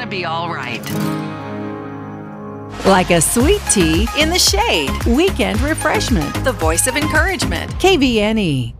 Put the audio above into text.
be all right. Like a sweet tea in the shade. Weekend refreshment. The voice of encouragement. KVNE.